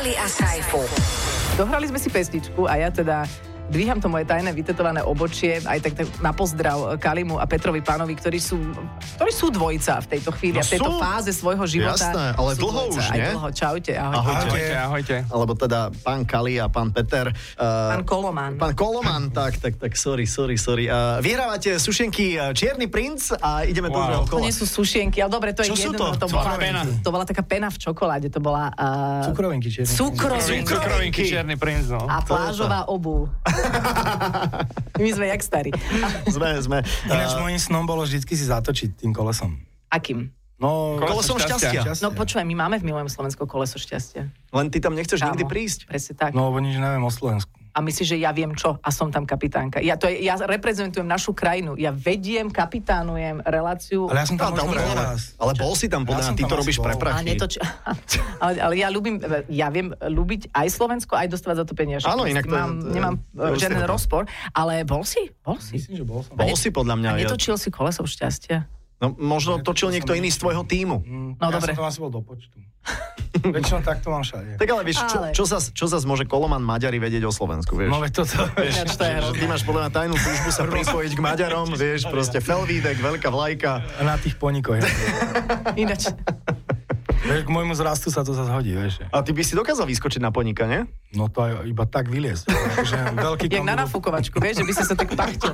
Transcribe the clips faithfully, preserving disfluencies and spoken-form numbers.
Kali a Saifu. Dohrali sme si pesničku a ja teda dvíham to moje tajné vytetované obočie, aj tak, tak na pozdrav Kalimu a Petrovi Pánovi, ktorí sú, ktorí sú dvojica v tejto chvíli, no a v tejto sú fáze svojho života. Jasné, ale dlho dvojica, už, nie? Aj dlho. Čaute, ahojte. Ahojte. ahojte, ahojte. Alebo teda pán Kali a pán Peter. Uh, pán Koloman. Pán Koloman, tak, tak, tak, sorry, sorry, sorry. Uh, vyhrávate sušenky Čierny princ a ideme do druhého kola. To nie sú sušenky, ale dobre, to je Čo jedno. sú to? To bola, to bola taká pena v čokoláde, to bola... Uh, Cukrovinky čierny. Cukrovinky. Cukrovinky Čierny princ, no. A plážová obuv. My sme jak starí. Sme, sme. Ináč uh, môjim snom bolo vždycky si zatočiť tým kolesom. Akým? No, kolesom šťastia. šťastia. No počúvaj, my máme v Milujem Slovensko koleso šťastia. Len ty tam nechceš Kámo, nikdy prísť. Presne tak. No, lebo nič neviem o Slovensku. A myslíš, že ja viem čo? A som tam kapitánka. Ja, to je, ja reprezentujem našu krajinu. Ja vediem, kapitánujem reláciu. Ale ja som tam no, možno ale, ale bol si tam, podľa ja ty to robíš pre prachy. Netoč... ale, ale ja ľúbim, ja viem ľúbiť aj Slovensko, aj dostávať za to peniaze. Áno, inak to... Mám, nemám žiaden rozpor, ale bol si? Bol si? Myslím, že bol som. Bol si podľa mňa. A netočil si koleso šťastia? No, možno točil niekto iný z tvojho tímu. No, ja dobre. som to asi bol do počtu. Väčšinou takto mám všade. Tak ale vieš, čo, čo, zas, čo zas môže Koloman Maďari vedieť o Slovensku, vieš? No veď toto. Vieš, to je hrozné. ty máš podľa mňa tajnú túžbu sa pripojiť k Maďarom, vieš, proste felvídek, veľká vlajka. A na tých ponikoch. Ja. Ináč. Vieš, k môjmu zrastu sa to zase hodí, vieš. A ty by si dokázal vyskočiť na poníka, nie? No to aj iba tak vyliezť. Veľký Jak na nafúkovačku, vieš, že by si sa tak pachtil.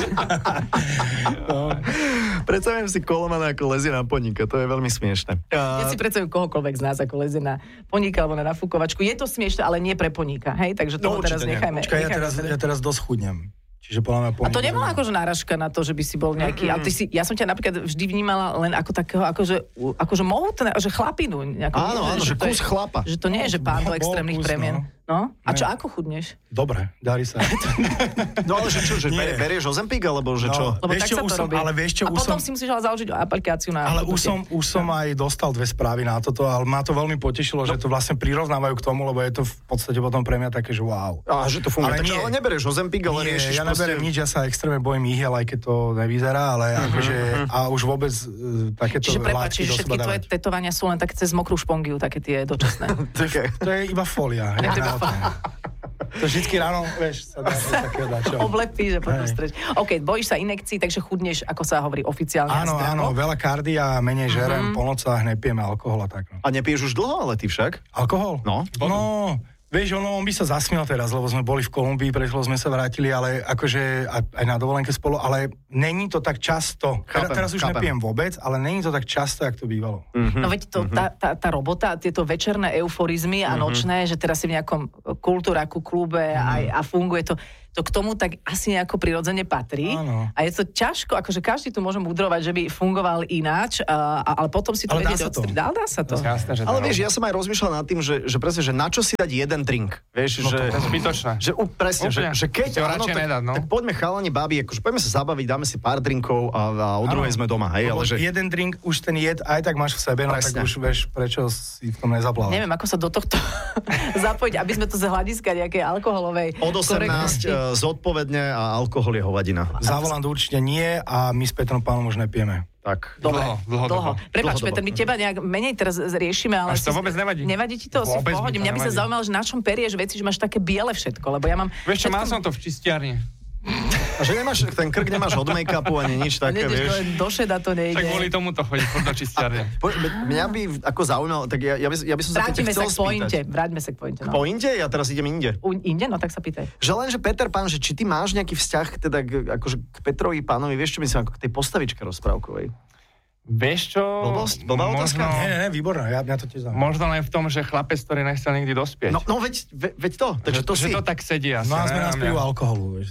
No. Predstavím si Kolomana ako lezie na poníka, to je veľmi smiešne. Ja si predstavím kohokoľvek z nás ako lezie na poníka alebo na nafúkovačku. Je to smiešne, ale nie pre poníka, hej? Takže toho no, teraz nechajme. Počkaj, ja teraz, ja teraz dosť chudnem. Čiže podľa mňa a to nebola akože náražka na to, že by si bol nejaký... Mm-hmm. Ale ty si, ja som ťa napríklad vždy vnímala len ako takého, akože, akože mohutné, že chlapinu. Nejako, áno, áno, že, že kus je, chlapa. Že to nie je, že pán do extrémnych premien. No? A čo, ne. ako chudneš? Dobre, darí sa. No ale že čo, že ber, berieš Ozempik, alebo že čo? No, lebo vieš tak čo, sa to som, robí. ale vieš čo, a už potom som, si musíš ale založiť aplikáciu na... Ale už som, už som aj dostal dve správy na toto, ale ma to veľmi potešilo, no. že to vlastne prirovnávajú k tomu, lebo je to v podstate potom pre mňa také, že wow. A že to funguje. Ale, Takže, nie, ale neberieš Ozempik, ale nie, riešiš ja neberiem proste... nič, ja sa extrémne bojím ihiel, aj keď to nevyzerá, ale uh-huh, akože, uh-huh. a už vôbec uh, takéto čiže prepáč, látky do všetky seba tvoje dávať. tetovania sú len také cez mokrú špongiu, také tie dočasné. To je iba fólia. To vždycky ráno, vieš, sa dá takého dačo. Oblepí, že potom streč. OK, bojíš sa inekcií, takže chudneš, ako sa hovorí oficiálne. Áno, áno, veľa kardia, menej žerem, Mhm. po nocách nepijeme alkohol a tak. No. A nepiješ už dlho, ale ty však? Alkohol? No. No, vieš, ono, on by sa zasmiel teraz, lebo sme boli v Kolumbii, prečo sme sa vrátili, ale akože aj, aj na dovolenke spolu, ale není to tak často. Chápem, teraz už chápem. nepijem vôbec, ale není to tak často, jak to bývalo. Mm-hmm. No veď to, tá, tá, tá robota, tieto večerné euforizmy a nočné, že teraz si v nejakom kultúraku, klube a, a funguje to, to k tomu tak asi nejako prirodzene patrí. Áno. A je to ťažko, akože každý tu môže mudrovať, že by fungoval ináč, a, ale potom si to Ale vedieť dá sa to. odstriť. Dá, dá sa to. Jasné, že Ale to vieš, ja som aj rozmýšľal nad tým, že, že presne, že na čo si dať jeden drink. Vieš, no že... to je zbytočné. Že, uh, presne, že, Úplne. že keď Si ho áno, radšej tak, nedať, no. tak poďme chalani, bábi, akože poďme sa zabaviť, dáme si pár drinkov a, a o druhej sme doma, hej, Lebo ale že... jeden drink, už ten jed aj tak máš v sebe, no Presne. tak už vieš, prečo si v tom nezaplával. Neviem, ako sa do tohto zapojiť, aby sme to z hľadiska nejakej alkoholovej Od osemnásť uh, zodpovedne a alkohol je hovadina. Za volant určite nie a my s Petrom Pánom už nepijeme. Tak. Dobre, Dlho, dlhodobo. Prepáč, Dlhodobo. Peter, my teba nejak menej teraz riešime, ale... Až to vôbec nevadí. Nevadí ti to? Si v Vôbec mi pohode. to Mňa by sa nevadí. zaujímalo, že na čom perieš veci, že máš také biele všetko, lebo ja mám... Vieš čo, mal všetko- som to v čistiarni. A že nemáš, ten krk nemáš od make-upu ani nič také, Nejdeš vieš. do, do šeda, to nejde. Tak kvôli tomu to chodí furt do čistiarne. Po, mňa by ako zaujímalo, tak ja, ja, by, ja by som sa Vrátime chcel sa k pointe. spýtať. Vráťme sa k pointe. K No. pointe? Ja teraz idem inde. U, inde? No tak sa pýtaj. Že len, že Peter Pán, že či ty máš nejaký vzťah teda k, akože k Petrovi Pánovi, vieš čo myslím, ako k tej postavičke rozprávkovej? Vieš čo? Blbosť? Blbá otázka? Možno, Nie, nie, nie, výborné, ja, mňa to tiež zaujíma. možno len v tom, že chlapec, ktorý nechcel nikdy dospieť. No, no veď, ve, veď to, takže že, to že si. to tak sedí asi. No a ne, sme na nás mňa. pijú alkoholu, vieš.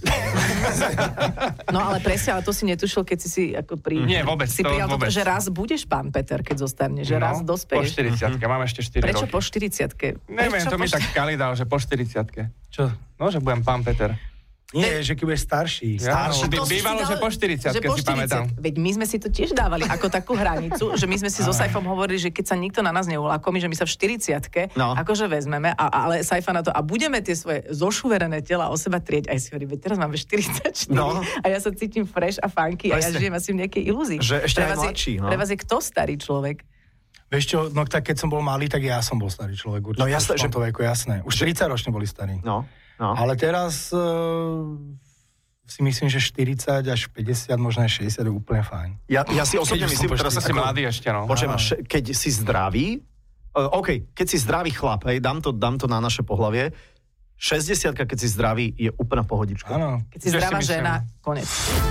No ale presne, ale to si netušil, keď si si ako pri... Nie, vôbec, Si to prijal vôbec. toto, že raz budeš pán Peter, keď zostane, že raz No, po dospeješ. štyridsiatke, mám ešte štyri Prečo roky. po štyridsiatke? Neviem, Prečo to mi po tak Kali dal, že po štyridsiatke. Čo? No, že budem pán Peter. Nie, že keď budeš starší. Ja, starší. no, by- To si bývalo, si že dal- po štyridsiatke že po si pamätám. štyridsiatke. Veď my sme si to tiež dávali ako takú hranicu, že my sme si so Saifom hovorili, že keď sa nikto na nás neulakomí, že my sa v štyridsiatke No. akože vezmeme, a, ale Saifa na to a budeme tie svoje zošuverené tela o seba trieť. Aj si hovorí, veď teraz máme štyridsaťštyri No. a ja sa cítim fresh a funky a ja Presne. žijem asi v nejakej ilúzii. Že ešte pre aj vás mladší, je, no. Pre vás je kto starý človek? Vieš čo, no tak keď som bol malý, tak ja som bol starý človek. Určite, No jasné, v tomto veku, jasné. Už tridsaťročne boli starí. No, no. Ale teraz uh, si myslím, že štyridsať až päťdesiat, možno aj šesťdesiat je úplne fajn. Ja, ja si osobne Keď myslím, som teraz Si mladý ešte, no. Počujem, še- keď si zdravý, uh, OK, keď si zdravý chlap, hej, dám to, dám to na naše pohlavie, šesťdesiatka, keď si zdravý, je úplná pohodička. Áno. Keď si Tiež si zdravá myslím. žena, konec.